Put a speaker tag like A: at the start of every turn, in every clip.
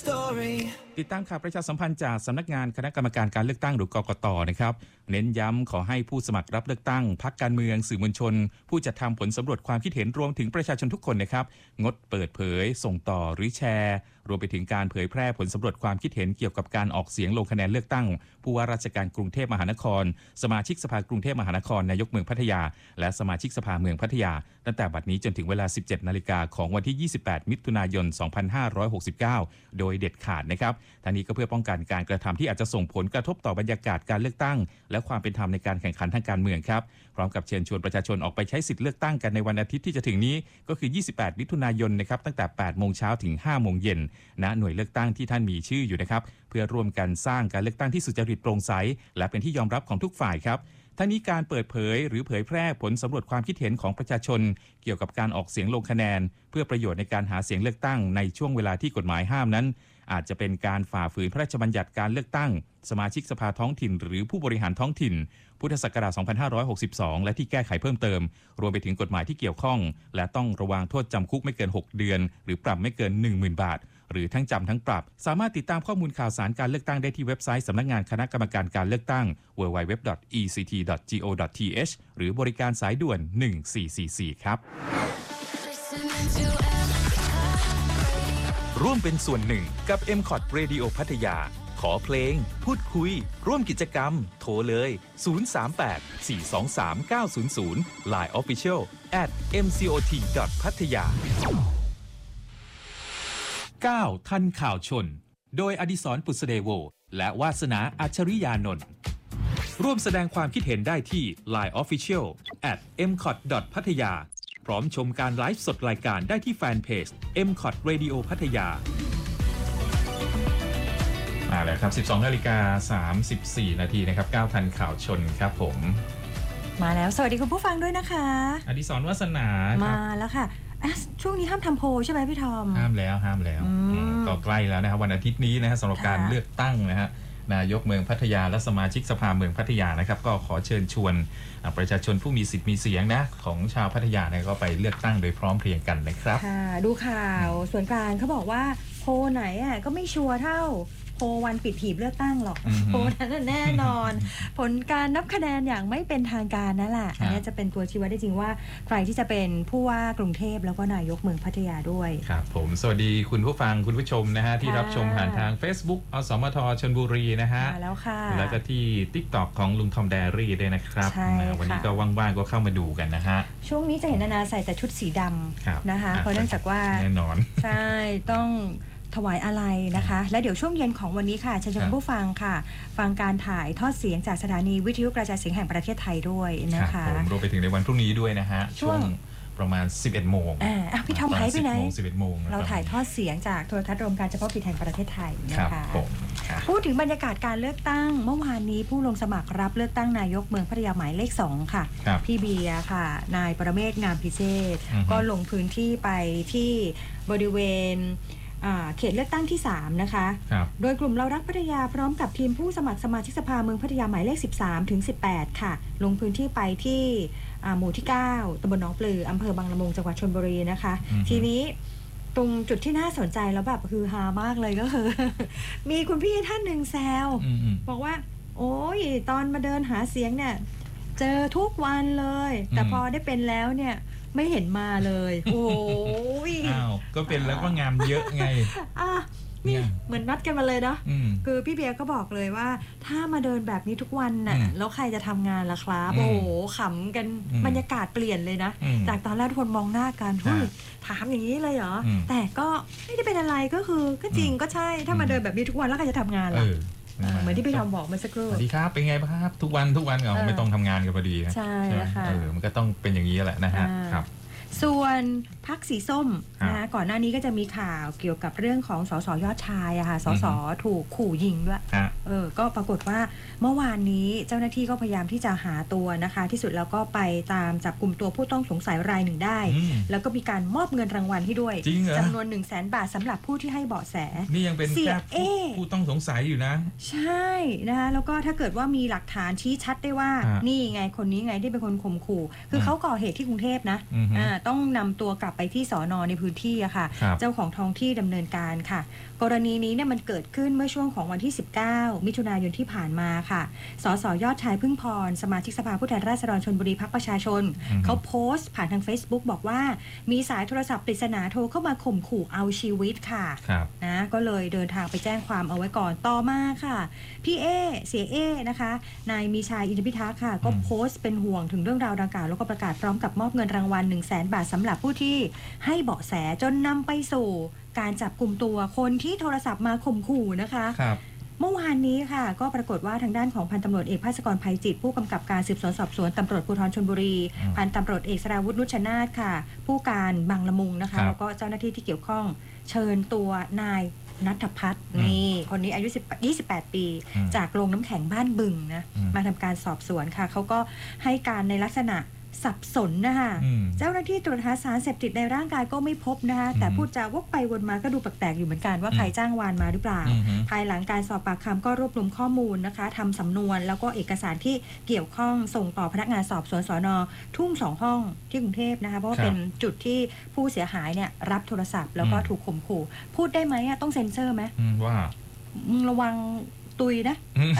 A: ติดตามข่าวประชาสัมพันธ์จากสำนักงานคณะกรรมการการเลือกตั้งหรือกกต.นะครับเน้นย้ำขอให้ผู้สมัครรับเลือกตั้งพรรคการเมืองสื่อมวลชนผู้จัดทำผลสำรวจความคิดเห็นรวมถึงประชาชนทุกคนนะครับงดเปิดเผยส่งต่อหรือแชร์รวมไปถึงการเผยแพร่ผลสำรวจความคิดเห็นเกี่ยวกับการออกเสียงลงคะแนนเลือกตั้งผู้ว่าราชการกรุงเทพมหานครสมาชิกสภากรุงเทพมหานครนายกเมืองพัทยาและสมาชิกสภาเมืองพัทยาตั้งแต่บัดนี้จนถึงเวลา 17 นาฬิกาของวันที่ 28 มิถุนายน 2569 โดยเด็ดขาดนะครับทั้งนี้ก็เพื่อป้องกันการกระทำที่อาจจะส่งผลกระทบต่อบรรยากาศการเลือกตั้งและความเป็นธรรมในการแข่งขันทางการเมืองครับพร้อมกับเชิญชวนประชาชนออกไปใช้สิทธิ์เลือกตั้งกันในวันอาทิตย์ที่จะถึงนี้ก็คือ 28 มิถุนายนนะครับตั้งแต่ 8 โมงเช้าถึง 5 โมงเย็นณหน่วยเลือกตั้งที่ท่านมีชื่ออยู่นะครับเพื่อร่วมกันสร้างการเลือกตั้งที่สุจริตโปร่งใสและเป็นที่ยอมรับของทุกฝ่ายครับทั้งนี้การเปิดเผยหรือเผยแพร่ผลสำรวจความคิดเห็นของประชาชนเกี่ยวกับการออกเสียงลงคะแนนเพื่อประโยชน์ในการหาเสียงเลือกตั้งในช่วงเวลาที่กฎหมายห้ามนั้นอาจจะเป็นการฝ่าฝืนพระราชบัญญัติการเลือกตั้งสมาชิกสภาท้องถิ่นหรือผู้บริหารท้องถิ่นพุทธศักราช 2562 และที่แก้ไขเพิ่มเติมรวมไปถึงกฎหมายที่เกี่ยวข้องและต้องระวางโทษจำคุกไม่เกิน 6 เดือนหรือปรับไม่เกิน 10,000 บาทหรือทั้งจำทั้งปรับสามารถติดตามข้อมูลข่าวสารการเลือกตั้งได้ที่เว็บไซต์สำนักงานคณะกรรมการการเลือกตั้ง www.ect.go.th หรือบริการสายด่วน 1444 ครับร่วมเป็นส่วนหนึ่งกับ MCOT Radio พัทยาขอเพลงพูดคุยร่วมกิจกรรมโทรเลย 038-423-900 Line Official @mcot.pattaya 9 ทันข่าวชนโดยอดิศร ปุษเดโวและวาสนาอัจฉริยานนท์ร่วมแสดงความคิดเห็นได้ที่ Line Official @mcot.pattaya พร้อมชมการไลฟ์สดรายการได้ที่แฟนเพจ MCOT Radio พัทยามาแล้วครับ 12:34 นาทีนะครับ9ทันข่าวชนครับผม
B: มาแล้วสวัสดีคุณผู้ฟังด้วยนะคะ
A: อดิศร วาสนา
B: มาแล้วค่ะช่วงนี้ห้ามทำโพลใช่ไหมพี่ทอม
A: ห้ามแล้วก็ใกล้แล้วนะครับวันอาทิตย์นี้นะฮะสำหรับการเลือกตั้งนะฮะนายกเมืองพัทยาและสมาชิกสภาเมืองพัทยานะครับก็ขอเชิญชวนประชาชนผู้มีสิทธิ์มีเสียงนะของชาวพัทยาเนี่ยก็ไปเลือกตั้งโดยพร้อมเพรียงกันนะครับ
B: ค่ะดูข่าวส่วนกลางเขาบอกว่าโพลไหนอ่ะก็ไม่ชัวร์เท่าโพลวันปิดหีบเลือกตั้งหรอกโพลนั้นแน่นอนผลการนับคะแนนอย่างไม่เป็นทางการนั่นแหละอันนี้จะเป็นตัวชี้วัดได้จริงว่าใครที่จะเป็นผู้ว่ากรุงเทพแล้วก็นายกเมืองพัทยาด้วย
A: ครับผมสวัสดีคุณผู้ฟังคุณผู้ชมนะฮะที่รับชมผ่านทาง Facebook อสมทชลบุรีนะฮะ
B: แล้วค่ะ
A: แล้วก็ที่ TikTok ของลุงทอมแดรี่ด้วยนะครับวันนี้ก็ว่างๆก็เข้ามาดูกันนะฮะ
B: ช่วงนี้จะเห็นนาใส่แต่ชุดสีดำนะคะเพราะเนื่องจากว่า
A: แน่นอน
B: ใช่ต้องถวายอะไรนะคะและเดี๋ยวช่วงเย็นของวันนี้ค่ะเชิญชวนผู้ฟังค่ะฟังการถ่ายทอดเสียงจากสถานีวิทยุกระจายเสียงแห่งประเทศไทยด้วยนะคะ
A: ผมรวมไปถึงในวันพรุ่งนี้ด้วยนะฮะช่วงประมาณ 11 โมง
B: พี่ทอมหายไปไหน
A: 11 โมง
B: เราถ่ายทอดเสียงจากโทรทัศน์รวมการเฉพาะกิจแห่งประเทศไทยนะคะพูดถึงบรรยากาศการเลือกตั้งเมื่อวานนี้ผู้ลงสมัครรับเลือกตั้งนายกเมืองพัทยาหมายเลข2ค่ะพี่เบียร์ค่ะนายประเมศงามพิเศษก็ลงพื้นที่ไปที่บริเวณเขตเลือกตั้งที่3นะคะโดยกลุ่มเรารักพัทยาพร้อมกับทีมผู้สมัครสมาชิกสภาเมืองพัทยาหมายเลข13ถึง18ค่ะลงพื้นที่ไปที่หมู่ที่9ตำบลหนองปลืออำเภอบางละมุงจังหวัดชลบุรีนะคะทีนี้ตรงจุดที่น่าสนใจแล้วแบบคือฮามากเลยก็คือ มีคุณพี่ท่านหนึ่งแซวบอกว่าโอ้ยตอนมาเดินหาเสียงเนี่ยเจอทุกวันเลยแต่พอได้เป็นแล้วเนี่ยไม่เห็นมาเลยโอ้ย
A: ก็เป็นแล้วก็งามเยอะไง
B: นี่เหมือนนัดกันมาเลยเนาะคือพี่เบียร์ก็บอกเลยว่าถ้ามาเดินแบบนี้ทุกวันน่ะแล้วใครจะทำงานล่ะครับโอ้โหขำกันบรรยากาศเปลี่ยนเลยนะจากตอนแรกทุกคนมองหน้ากันถามอย่างนี้เลยเหรอแต่ก็ไม่ได้เป็นอะไรก็คือก็จริงก็ใช่ถ้ามาเดินแบบนี้ทุกวันแล้วใครจะทำงานล่ะเหมือนที่พี่ทอมบอกเมื่อสักครู่
A: สวัสดีครับเป็นไงบ้างครับทุกวันก็ไม่ต้องทำงานกันพอดี
B: ใช่ค่ะ
A: มันก็ต้องเป็นอย่างนี้แหละนะฮะครับ
B: ส่วนพรรคสีส้มนะคะก่อนหน้านี้ก็จะมีข่าวเกี่ยวกับเรื่องของสสยอดชายอะค่ะสสถูกขู่ยิงด้วยก็ปรากฏว่าเมื่อวานนี้เจ้าหน้าที่ก็พยายามที่จะหาตัวนะคะที่สุดแล้วก็ไปตามจับกลุ่มตัวผู้ต้องสงสัยรายหนึ่งได้แล้วก็มีการมอบเงินรางวัลให้ด้วยจำนวน 100,000 บาทสำหรับผู้ที่ให้เบาะแส
A: นี่ยังเป็นแค่ผู้ต้องสงสัยอยู่นะ
B: ใช่นะคะแล้วก็ถ้าเกิดว่ามีหลักฐานชี้ชัดได้ว่านี่ไงคนนี้ไงที่เป็นคนข่มขู่คือเขาก่อเหตุที่กรุงเทพนะต้องนำตัวกลับไปที่สน.ในพื้นที่อะค่ะเจ้าของท้องที่ดำเนินการค่ะกรณีนี้เนี่ยมันเกิดขึ้นเมื่อช่วงของวันที่19มิถุนายนที่ผ่านมาค่ะสสยอดชายพึ่งพรสมาชิกสภาผู้แทนราษฎรชลบุรีพรรคประชาชนเขาโพสต์ผ่านทาง Facebook บอกว่ามีสายโทรศัพท์ปริศนาโทรเข้ามาข่มขู่เอาชีวิตค่ะนะก็เลยเดินทางไปแจ้งความเอาไว้ก่อนต่อมาค่ะพี่เสียนะคะนายมีชัยอินทรพิทักษ์ค่ะก็โพสต์เป็นห่วงถึงเรื่องราวดังกล่าวแล้วก็ประกาศพร้อมกับมอบเงินรางวัล 100,000 บาทสำหรับผู้ที่ให้เบาะแสจนนำไปสู่การจับกลุ่มตัวคนที่โทรศัพท์มาข่มขู่นะคะเมื่อวานนี้ค่ะก็ปรากฏว่าทางด้านของพันตำรวจเอกภาสกร ไพจิตผู้กำกับการสืบสวนสอบสวนตำรวจภูธรชลบุรีพันตำรวจเอกสราวุฒินุชนาถค่ะผู้การบางละมุงนะคะแล้วก็เจ้าหน้าที่ที่เกี่ยวข้องเชิญตัวนายณัฐพัฒน์นี่คนนี้อายุ28 ปีจากโรงน้ำแข็งบ้านบึงนะมาทำการสอบสวนค่ะเขาก็ให้การในลักษณะสับสนนะคะเจ้าหน้าที่ตรวจหาสารเสพติดในร่างกายก็ไม่พบนะคะแต่พูดจาวกไปวนมาก็ดูแปลกๆอยู่เหมือนกันว่าใครจ้างวานมาหรือเปล่าภายหลังการสอบปากคำก็รวบรวมข้อมูลนะคะทำสำนวนแล้วก็เอกสารที่เกี่ยวข้องส่งต่อพนักงานสอบสวนสน.ทุ่ง2 ห้องที่กรุงเทพนะคะเพราะว่าเป็นจุดที่ผู้เสียหายเนี่ยรับโทรศัพท์แล้วก็ถูกข่มขู่พูดได้ไหมต้องเซ็นเซอร์ไหม
A: ว่า
B: ระวังตุยนะ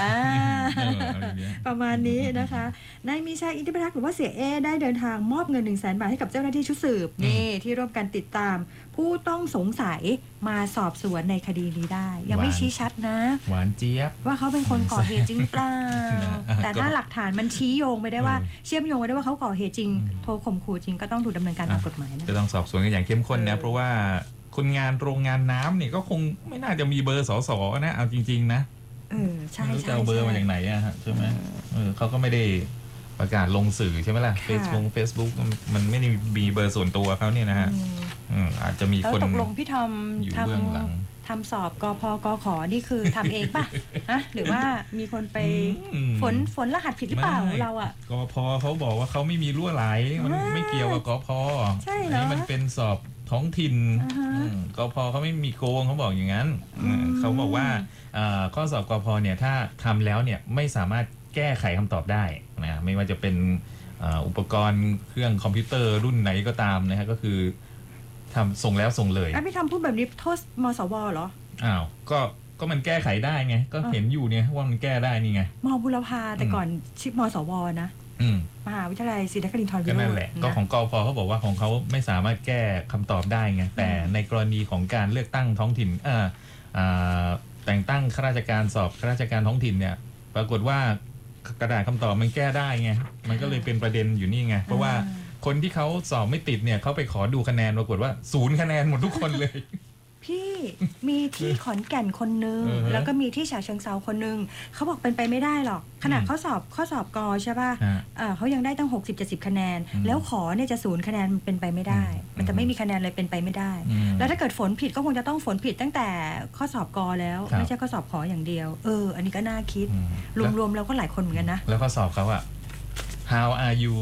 B: ประมาณนี้นะคะนายมีชัยอินทรพิทักษ์หรือว่าเสียได้เดินทางมอบเงิน 100,000 บาทให้กับเจ้าหน้าที่ชุดสืบนี่ที่ร่วมกันติดตามผู้ต้องสงสัยมาสอบสวนในคดีนี้ได้ยังไม่ชี้ชัดนะ
A: หวานเจี๊ยบ
B: ว่าเขาเป็นคนก่อเหตุจริงเปล่าแต่ถ้าหลักฐานมันชี้โยงไปได้ว่าเชื่อมโยงไปได้ว่าเขาก่อเหตุจริงโทรข่มขู่จริงก็ต้องถูกดำเนินการตามกฎหมายนะ
A: จะต้องสอบสวนกันอย่างเข้มข้นนะเพราะว่าคนงานโรงงานน้ำเนี่ยก็คงไม่น่าจะมีเบอร์สสนะเอาจริงๆนะ
B: ใช่
A: จะเอาเบอร์มาจากไหนอะฮะใช่ไหมเขาก็ไม่ได้ประกาศลงสื่อใช่ไหมล่ะเฟซบุ๊กมันไม่ได้มีเบอร์ส่วนตัวเขาเนี่ยนะฮะอาจจะมีคน
B: ตกลงพี่ทอมทำสอบกพกขนี่คือทำเองป่ะฮะหรือว่ามีคนไปฝนรหัสผิดหรือเปล่าเราอะ
A: กพเขาบอกว่าเขาไม่มีรั่วไหลมันไม่เกี่ยวกับกพ
B: ใช่เหรอ
A: มันเป็นสอบท้องถิ่นกพเขาไม่มีโกงเขาบอกอย่างนั้นเขาบอกว่าข้อสอบกพเนี่ยถ้าทำแล้วเนี่ยไม่สามารถแก้ไขคำตอบได้นะไม่ว่าจะเป็นอุปกรณ์เครื่องคอมพิวเตอร์รุ่นไหนก็ตามนะฮะก็คือทำส่งแล้วส่งเลย
B: พี่ทำพูดแบบนี้โทษมสวเหรอ
A: อ้าวก็มันแก้ไขได้ไงก็เห็นอยู่เนี่ยว่ามันแก้ได้นี่ไง
B: มบุรพาแต่ก่อนชื่อมสวนะมหาวิทยาลัยศรีนครินทรวิโรจน์
A: ก็นั่นแหละก็ของกพเขาบอกว่าของเขาไม่สามารถแก้คำตอบได้ไงแต่ในกรณีของการเลือกตั้งท้องถิ่นแต่งตั้งข้าราชการสอบข้าราชการท้องถิ่นเนี่ยปรากฏว่ากระดาษคำตอบมันแก้ได้ไงมันก็เลยเป็นประเด็นอยู่นี่ไงเพราะว่าคนที่เขาสอบไม่ติดเนี่ยเขาไปขอดูคะแนนปรากฏว่า0 คะแนนหมดทุกคนเลย
B: พี่มีที่ขอนแก่นคนนึงแล้วก็มีที่ฉะเชิงเทราคนนึงเขาบอกเป็นไปไม่ได้หรอกขนาดข้อสอบกอใช่ป่ะเขายังได้ตั้ง60-70 คะแนนแล้วขอเนี่ยจะ0 คะแนนมันเป็นไปไม่ได้มันจะไม่มีคะแนนเลยเป็นไปไม่ได้แล้วถ้าเกิดฝนผิดก็คงจะต้องฝนผิดตั้งแต่ข้อสอบกอแล้วไม่ใช่ข้อสอบขออย่างเดียวอันนี้ก็น่าคิดรวมๆแล้วก็หลายคนเหมือนกันนะ
A: แล้วข้อสอบเขาอะHow are you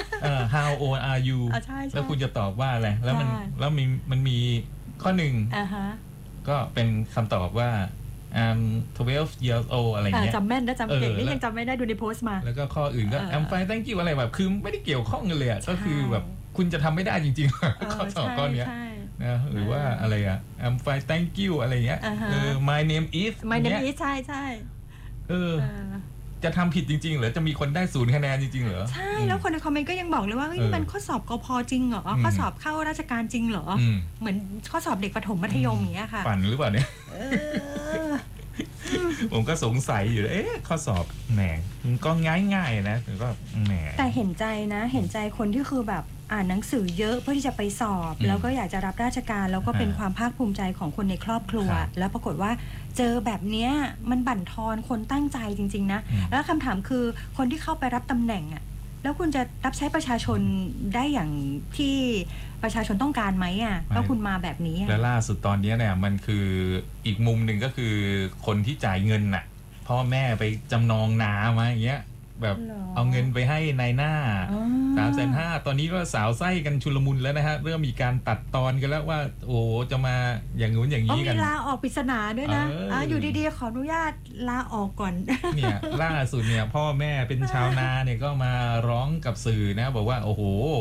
A: How old are you แล้วคุณจะตอบว่าอะไรแล้วมันมีข้อหนึ่งก็เป็นคำตอบว่า 12 years old อะไรเงี้ย
B: จำแม่นนะจำเก่งนี่ยังจำไม่ได้ดูในโพสต์มา
A: แล้วก็ข้ออื่นก็ I'm fine thank you อะไรแบบคือไม่ได้เกี่ยวข้องกันเลยก็คือแบบคุณจะทำไม่ได้จริงๆข้อสอบข้อนี้นะหรือว่าอะไรI'm fine thank you อะไรเงี้ยmy name is
B: ใช่
A: จะทำผิดจริงๆหรือจะมีคนได้0 คะแนนจริงๆเหรอ
B: ใช่แล้วคนในคอมเมนต์ก็ยังบอกเลยว่านี่มันข้อสอบกพจริงเหรอข้อสอบเข้าราชการจริงเหรอเหมือนข้อสอบเด็กประถมมัธยมอย่างเงี้ยค่ะ
A: ฝันหรือเปล่าเนี่ยผมก็สงสัยอยู่ข้อสอบแหมก็ง่ายๆนะ
B: แต่เห็นใจนะเห็นใจคนที่คือแบบอ่านหนังสือเยอะเพื่อที่จะไปสอบแล้วก็อยากจะรับราชการแล้วก็เป็นความภาคภูมิใจของคนในครอบครัวแล้วปรากฏว่าเจอแบบนี้มันบั่นทอนคนตั้งใจจริงๆนะแล้วคำถามคือคนที่เข้าไปรับตำแหน่งอ่ะแล้วคุณจะรับใช้ประชาชนได้อย่างที่ประชาชนต้องการไหมแล้วคุณมาแบบนี้
A: และล่าสุดตอนนี้เนี่ยมันคืออีกมุมหนึ่งก็คือคนที่จ่ายเงินน่ะพ่อแม่ไปจำนองนามาอย่างเงี้ยแบบเอาเงินไปให้นายหน้า350,000ตอนนี้ก็สาวไส้กันชุลมุนแล้วนะฮะเริ่มมีการตัดตอนกันแล้วว่าโอ้จะมาอย่างงู้นอย่างนี้กัน
B: มีลาออกปริศนาด้วยนะอยู่ดีๆขออนุญาตลาออกก่อน
A: เนี่ยล่าสุดเนี่ยพ่อแม่เป็นชาวนาเนี่ยก็มาร้องกับสื่อนะบอกว่าโอ้โห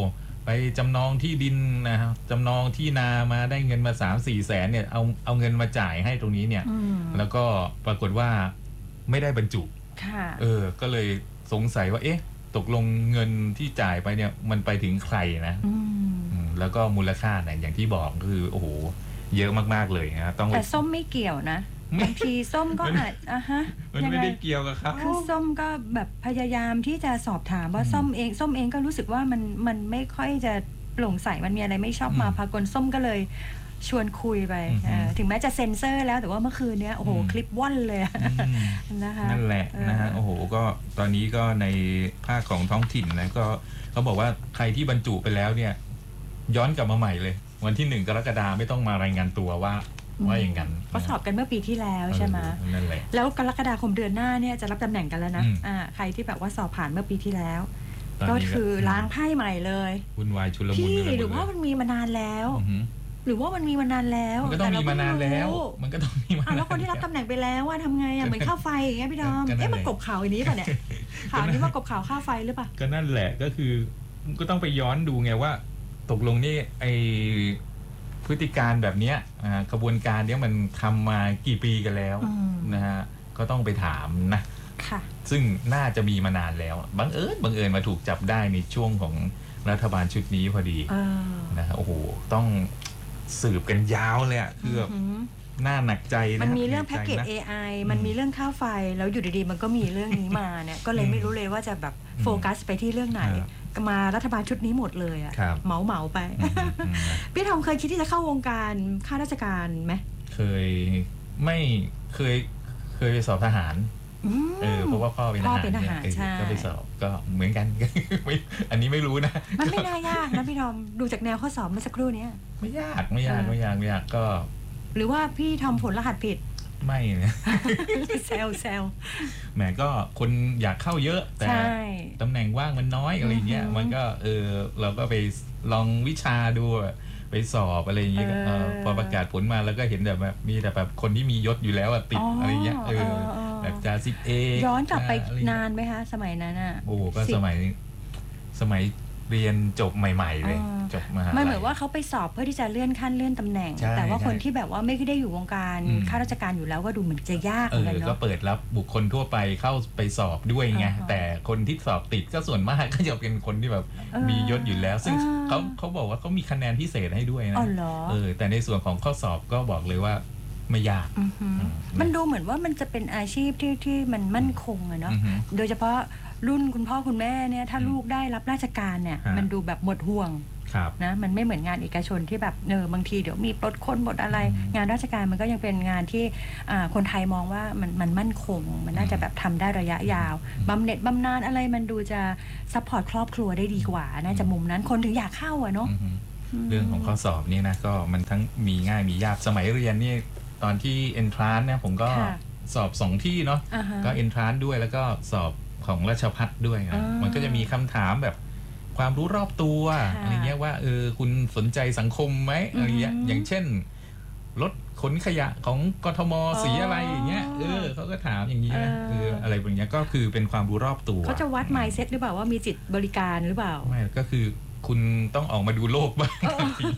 C: ไปจำนองที่ดินนะครับจำนองที่นามาได้เงินมา 3-4 แสนเนี่ยเอาเงินมาจ่ายให้ตรงนี้เนี่ยแล้วก็ปรากฏว่าไม่ได้บรรจุก็เลยสงสัยว่าตกลงเงินที่จ่ายไปเนี่ยมันไปถึงใครนะแล้วก็มูลค่าเนี่ยอย่างที่บอกคือโอ้โหเยอะมากๆเลยนะต้อง
B: แต่ส้มไม่เกี่ยวนะบางทีส้มก็อาจ
C: มันไม่ได้เกี่ยวกับเขา
B: คือส้มก็แบบพยายามที่จะสอบถามว่าส้มเองก็รู้สึกว่ามันไม่ค่อยจะโปร่งใสมันมีอะไรไม่ชอบมาพากลส้มก็เลยชวนคุยไปถึงแม้จะเซ็นเซอร์แล้วแต่ว่าเมื่อคืนนี้โอ้โหคลิปว่อนเลยนะคะ
C: นั่นแหละนะฮะโอ้โหก็ตอนนี้ก็ในภาคของท้องถิ่นนะก็เขาบอกว่าใครที่บรรจุไปแล้วเนี่ยย้อนกลับมาใหม่เลยวันที่1 กรกฎาคมไม่ต้องมารายงานตัวว่าอย่างนั้น
B: เขาสอบกันเมื่อปีที่แล้วใช่ไหม
C: นั่นแหละ
B: แล้วกรกฎาคมเดือนหน้าเนี่ยจะรับตำแหน่งกันแล้วนะใครที่แบบว่าสอบผ่านเมื่อปีที่แล้วก็คือล้างไพ่ใหม่เลย
C: วุ่นวายชุลมุน
B: หรือว่ามันมีมานานแล้วหรือว่ามันมีมานานแล้ว
C: มันก็ต้องมีมานานแล้วมันก็ต้องมีมานาน
B: แล้วคนที่รับตำแหน่งไปแล้วว่าทำไงเหมือนค่าไฟอย่างเงี้ยพี่ดอมมากบข่าวอันนี้ป่ะเนี่ยข่าวนี้มากบข่าวค่าไฟหรือเปล่า
C: ก็นั่นแหละก็คือก็ต้องไปย้อนดูไงว่าตกลงนี่ไอพฤติการแบบนี้กระบวนการนี้มันทำมากี่ปีกันแล้วนะฮะก็ต้องไปถามนะซึ่งน่าจะมีมานานแล้วบังเอิญมาถูกจับได้ในช่วงของรัฐบาลชุดนี้พอดีนะฮะโอ้โหต้องสืบกันยาวเลยคือน่าหนักใจนะ
B: มันมีเรื่องแพ็กเกจ AI มันมีเรื่องค่าไฟแล้วอยู่ดีๆมันก็มีเรื่องนี้มาเนี่ยก็เลยไม่รู้เลยว่าจะแบบโฟกัสไปที่เรื่องไหนมารัฐบาลชุดนี้หมดเลยอะเหมาไปพี่ทอมเคยคิดที่จะเข้าวงการข้าราชการไหม
C: ไม่เคยไปสอบทหารเพราะว่าพ่อเป็นทหารก็ไปสอบก็เหมือนกันอันนี้ไม่รู้นะ
B: มันไม่น่ายากนะพี่ทอมดูจากแนวข้อสอบเมื่อสักครู่นี้
C: ไม่ยากก็
B: หรือว่าพี่ทอมผลรหัสผิด
C: ไม่นะ
B: แซว
C: แหมก็คนอยากเข้าเยอะแต่ตำแหน่งว่างมันน้อยอะไรเงี้ยมันก็เราก็ไปลองวิชาดูไปสอบอะไรอย่างเงี้ยพอประกาศผลมาแล้วก็เห็นแบบมีแต่แบบคนที่มียศอยู่แล้วติดอะไรเงี้ยแบบจ่าสิบเอก
B: ย้อนกลับไปนานไหมคะสมัยนั้นอ่ะ
C: โอ้ก็สมัยเรียนจบใหม่ๆเลยจบมา
B: ไม่เหมือนว่าเขาไปสอบเพื่อที่จะเลื่อนขั้นเลื่อนตำแหน่งแต่ว่าคนที่แบบว่าไม่ได้อยู่วงการข้าราชการอยู่แล้วก็ดูเหมือนจะยากเหมือนกันเนาะ
C: ก็เปิดรับบุคคลทั่วไปเข้าไปสอบด้วยไงแต่คนที่สอบติดก็ส่วนมากก็จะเป็นคนที่แบบมียศอยู่แล้วซึ่งเขาบอกว่าเขามีคะแนนพิเศษให้ด้วยนะแต่ในส่วนของข้อสอบก็บอกเลยว่าไม่ยาก
B: มันดูเหมือนว่ามันจะเป็นอาชีพที่มันมั่นคงอะเนาะโดยเฉพาะรุ่นคุณพ่อคุณแม่เนี่ยถ้าลูกได้รับราชการเนี่ยมันดูแบบหมดห่วงนะมันไม่เหมือนงานเอกชนที่แบบบางทีเดี๋ยวมีปลดคนหมดอะไรงานราชการมันก็ยังเป็นงานที่คนไทยมองว่ามันมั่นคงมันน่าจะแบบทำได้ระยะยาวบำเหน็จบำนาญอะไรมันดูจะซัพพอร์ตครอบครัวได้ดีกว่าน่าจะมุมนั้นคนถึงอยากเข้าอะเนาะ
C: เรื่องของข้อสอบนี่นะก็มันทั้งมีง่ายมียากสมัยเรียนนี่ตอนที่ Entrance เนี่ยผมก็สอบ2ที่เนาะก็ Entrance ด้วยแล้วก็สอบของราชภัฏด้วยนะมันก็จะมีคำถามแบบความรู้รอบตัวอะไรเงี้ยว่าคุณสนใจสังคมไหมอะไรเงี้ยอย่างเช่นรถขนขยะของกทม.สีอะไรอย่างเงี้ยเขาก็ถามอย่างนี้นะอะไรแบบนี้ก็คือเป็นความรู้รอบตัว
B: เขาจะวัด mindset หรือเปล่าว่ามีจิตบริการหรือเปล่า
C: ไม่ก็คือคุณต้องออกมาดูโลกบ้าง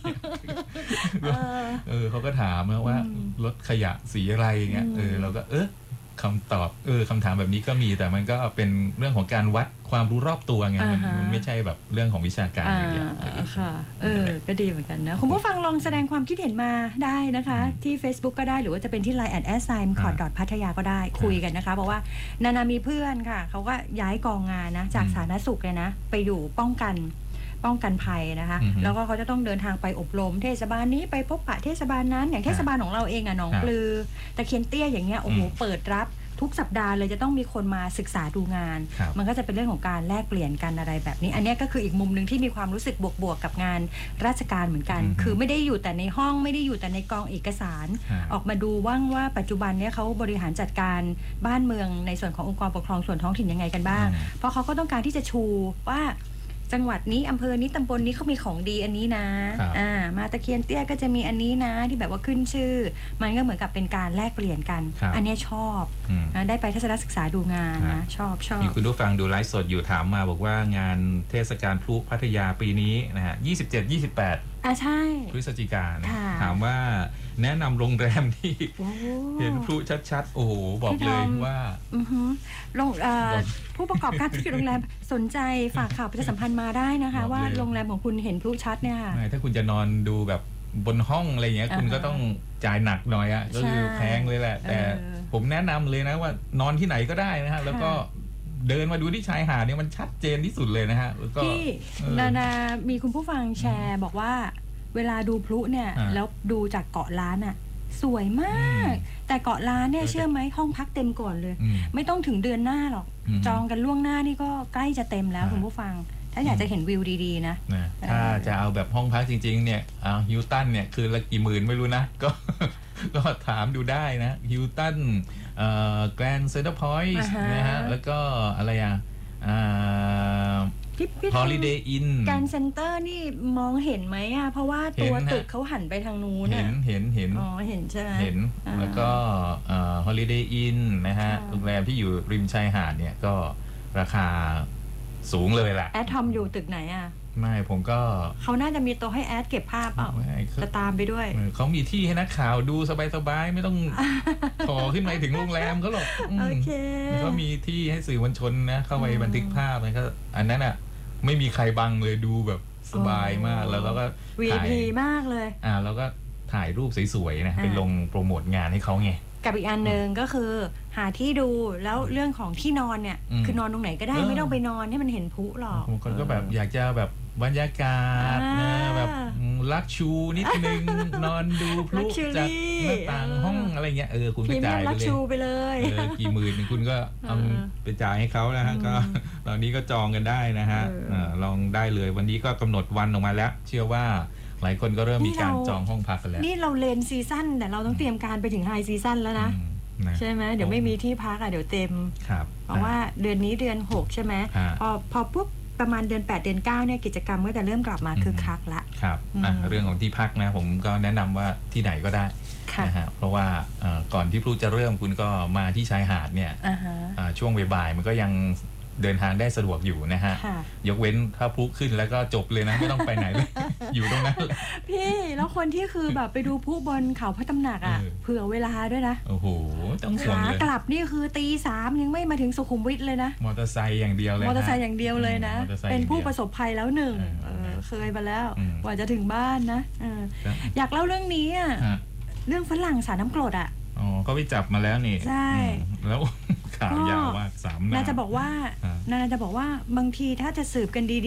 C: เขาก็ถามว่ารถขยะสีอะไรเงี้ยเราก็คำตอบคำถามแบบนี้ก็มีแต่มันก็เป็นเรื่องของการวัดความรู้รอบตัวไงมันไม่ใช่แบบเรื่องของวิชาการอย่างเดียว
B: ค่ะก็ดีเหมือนกันนะคุณผู้ฟังลองแสดงความคิดเห็นมาได้นะคะที่ Facebook ก็ได้หรือว่าจะเป็นที่ Line @signพัทยาก็ได้คุยกันนะคะเพราะว่านามีเพื่อนค่ะเขาก็ย้ายกองงานนะจากสาธารณสุขเลยนะไปอยู่ป้องกันภัยนะคะแล้วก็เขาจะต้องเดินทางไปอบรมเทศบาลนี้ไปพบปะเทศบาลนั้นอย่างเทศบาลของเราเองหนองปลือตะเคียนเตี้ยอย่างเงี้ยโอ้โหเปิดรับทุกสัปดาห์เลยจะต้องมีคนมาศึกษาดูงานมันก็จะเป็นเรื่องของการแลกเปลี่ยนกันอะไรแบบนี้อันนี้ก็คืออีกมุมนึงที่มีความรู้สึกบวกกับงานราชการเหมือนกันคือไม่ได้อยู่แต่ในห้องไม่ได้อยู่แต่ในกองเอกสารออกมาดูว่าปัจจุบันเนี้ยเขาบริหารจัดการบ้านเมืองในส่วนขององค์กรปกครองส่วนท้องถิ่นยังไงกันบ้างเพราะเขาก็ต้องการที่จะชูว่าจังหวัดนี้อำเภอนี้ตำบลนี้เขามีของดีอันนี้นะมาตะเคียนเตี้ยก็จะมีอันนี้นะที่แบบว่าขึ้นชื่อมันก็เหมือนกับเป็นการแลกเปลี่ยนกันอันนี้ชอบได้ไปทัศนศึกษาดูงานนะชอบ
C: มีคุณผู้ฟังดูไลฟ์สดอยู่ถามมาบอกว่างานเทศกาลพลุพัทยาปีนี้นะฮะ27-28
B: ใช่
C: พฤศจิกายนถามว่าแนะนำโรงแรมที่เห็นพลุชัดๆโอ้โหบอกเลยว่า
B: ผู้ประกอบการธุรกิจโรงแรมสนใจฝากข่าวประชาสัมพันธ์มาได้นะคะว่าโรงแรมของคุณเห็นพลุชัดเนี่ย
C: ถ้าคุณจะนอนดูแบบบนห้องอะไรเงี้ยคุณก็ต้องจ่ายหนักหน่อยอ่ะก็คือแพงเลยแหละแต่ผมแนะนำเลยนะว่านอนที่ไหนก็ได้นะฮะแล้วก็เดินมาดูที่ชายหาดเนี่ยมันชัดเจนที่สุดเลยนะฮะแล้วก็
B: ที่นามีคุณผู้ฟังแชร์บอกว่าเวลาดูพลุเนี่ยแล้วดูจากเกาะล้านอ่ะสวยมากแต่เกาะล้านเนี่ยเชื่อไหมห้องพักเต็มก่อนเลยไม่ต้องถึงเดือนหน้าหรอกจองกันล่วงหน้านี่ก็ใกล้จะเต็มแล้วคุณผู้ฟังถ้าอยากจะเห็นวิวดีๆนะ
C: ถ้าจะเอาแบบห้องพักจริงๆเนี่ยฮิลตันเนี่ยคือละกี่หมื่นไม่รู้นะก็ถามดูได้นะฮิลตันแกรนด์เซ็นเตอร์พอยต์นะฮะแล้วก็อะไรHoliday Inn
B: การเซ็นเตอร์นี่มองเห็นไหมอ่ะเพราะว่าตัวตึกเขาหันไปทางนู้น
C: เห็น
B: อ๋อเห็นใช่ไหม
C: เห็นแล้วก็Holiday Inn นะฮะโรงแรมที่อยู่ริมชายหาดเนี่ยก็ราคาสูงเลยแหละ
B: แอดทอมอยู่ตึกไหนอ่ะ
C: ไม่ผมก็
B: เขาน่าจะมีโต๊ะให้แอดเก็บภาพเปล่าจะตามไปด้วย
C: เขามีที่ให้นักข่าวดูสบายๆไม่ต้องต่อขึ้นไปถึงโรงแรมเขาหรอก
B: โอเค
C: เขามีที่ให้สื่อมวลชนนะเข้าไปบันทึกภาพนะก็อันนั้นอ่ะไม่มีใครบังเลยดูแบบสบายมากแล้วเราก็
B: ถ่ายมากเลย
C: แล้วก็ถ่ายรูปสวยๆนะไปลงโปรโมทงานให้เขาไง
B: กับอีกอันหนึ่งก็คือหาที่ดูแล้วเรื่องของที่นอนเนี่ยคือนอนตรงไหนก็ได้ไม่ต้องไปนอนให้มันเห็นพลุหรอก
C: บางคนก็แบบอยากจะแบบบรรยากาศนะแบบลักชูนิดนึงนอนดูพลุจากหน้าต่างห้องอะไรเงี้ยคุณไปจ่าย
B: ไปเลย
C: กี่หมื่นคุณก็เอาไปจ่ายให้เขานะฮะก็ตอนนี้ก็จองกันได้นะฮะลองได้เลยวันนี้ก็กำหนดวันออกมาแล้วเชื่อว่าหลายคนก็เริ่มมีการจองห้องพักกันแล้ว
B: นี่เราเลนซีซั่นแต่เราต้องเตรียมการไปถึงไฮซีซั่นแล้วนะใช่ไหมเดี๋ยวไม่มีที่พักเดี๋ยวเต็มเพราะว่าเดือนนี้เดือน6ใช่ไหมพอปุ๊บประมาณเดือน8เดือน9เนี่ยกิจกรรมก็จะเริ่มกลับมาคือคักละ
C: ครับเรื่องของที่พักนะผมก็แนะนำว่าที่ไหนก็ได้นะฮะเพราะว่าก่อนที่พลุจะเริ่มคุณก็มาที่ชายหาดเนี่ยช่วงบ่ายๆมันก็ยังเดินทางได้สะดวกอยู่นะฮะยกเว้นถ้าพลุขึ้นแล้วก็จบเลยนะไม่ต้องไปไหนเลย อยู่ตรงนั้น
B: พี่แล้วคนที่คือแบบไปดูพลุบนเขาพระตำหนักเผื่อเวลาด้วยนะ
C: โอ้โหต้องห่วงเลย
B: กลับนี่คือตี 3ยังไม่มาถึงสุขุมวิทเลยนะ
C: มอเตอร์ไซค์อย่างเดียวเลย
B: มอเตอร์ไซค์อย่างเดียวเลยนะเป็นผู้ประสบภัยแล้วหนึ่งเคยมาแล้วกว่าจะถึงบ้านนะอยากเล่าเรื่องนี้เรื่องฝรั่งสาน้ำกรด
C: ก็ไปจับมาแล้วนี่
B: ใช่
C: แล้วข่าวยาวมาก3
B: น่าจะบอกว่าบางทีถ้าจะสืบกันดี